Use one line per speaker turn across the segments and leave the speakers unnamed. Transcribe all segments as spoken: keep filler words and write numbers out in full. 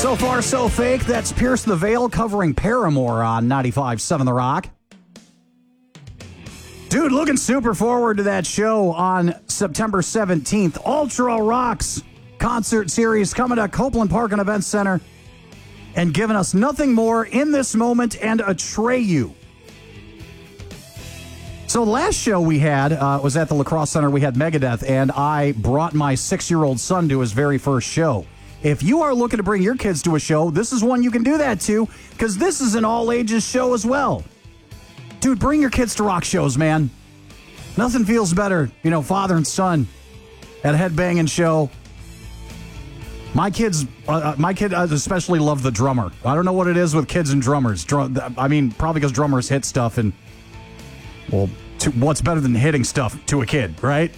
So Far, So Fake. That's Pierce the Veil covering Paramore on ninety-five point seven The Rock. Dude, looking super forward to that show on September seventeenth. Ultra Rocks concert series coming to Copeland Park and Events Center and giving us nothing more in this moment and Atreyu. So the last show we had uh, was at the Lacrosse Center. We had Megadeth, and I brought my six-year-old son to his very first show. If you are looking to bring your kids to a show, this is one you can do that to, because this is an all-ages show as well. Dude, bring your kids to rock shows, man. Nothing feels better, you know, father and son at a headbanging show. My kids, uh, my kid especially love the drummer. I don't know what it is with kids and drummers. Drum, I mean, probably because drummers hit stuff, and, well, to, what's better than hitting stuff to a kid, right?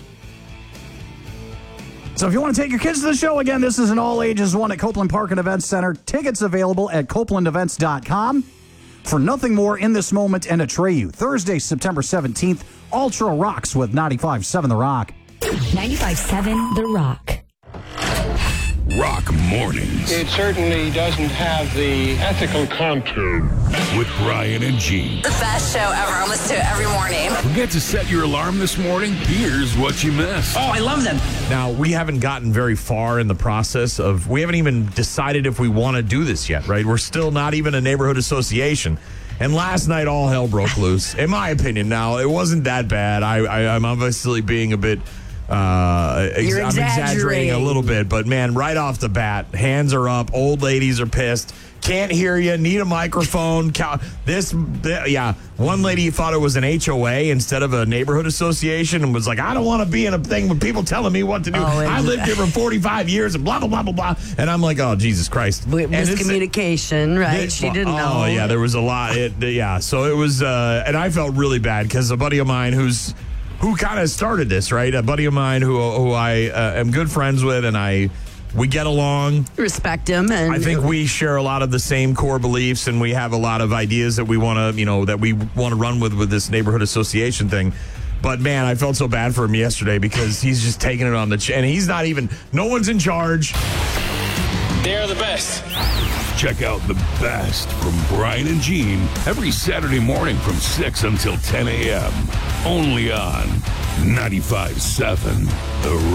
So if you want to take your kids to the show, again, this is an all-ages one at Copeland Park and Events Center. Tickets available at copeland events dot com. For Nothing More in This Moment and Atreyu, Thursday, September seventeenth, Ultra Rocks with ninety-five point seven The Rock.
ninety-five point seven The Rock.
Rock Mornings.
It certainly doesn't have the ethical contour.
With Brian and Gene.
The best show ever. I listen to it every morning.
Forget to set your alarm this morning? Here's what you missed.
Oh, I love them. Now, we haven't gotten very far in the process of, we haven't even decided if we want to do this yet, right? We're still not even a neighborhood association. And last night, all hell broke loose. In my opinion, now, it wasn't that bad. I, I, I'm obviously being a bit... Uh, ex-
You're
I'm exaggerating
exaggerating
a little bit, but man, right off the bat, hands are up, old ladies are pissed, can't hear you, need a microphone. Cow- this, th- yeah, one lady thought it was an H O A instead of a neighborhood association and was like, I don't want to be in a thing with people telling me what to do.
Oh,
I lived here for forty-five years and blah, blah, blah, blah, blah. And I'm like, oh, Jesus Christ.
With
And it's-
miscommunication, right?
this-
She didn't
oh,
know.
Oh, yeah, there was a lot. It, yeah, so it was, uh, and I felt really bad because a buddy of mine who's, who kind of started this, right? A buddy of mine who who I uh, am good friends with, and I we get along.
Respect him, and
I think we share a lot of the same core beliefs, and we have a lot of ideas that we want to, you know, that we want to run with with this neighborhood association thing. But man, I felt so bad for him yesterday because he's just taking it on the chin, and he's not even. No one's in charge.
They're the best.
Check out the best from Brian and Gene every Saturday morning from six until ten a.m. Only on ninety-five point seven The Rock.